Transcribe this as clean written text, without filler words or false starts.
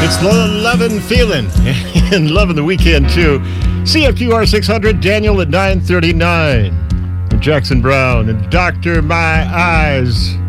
It's loving feeling and loving the weekend too. CFQR 600, Daniel at 9:39. Jackson Brown and Dr. My Eyes.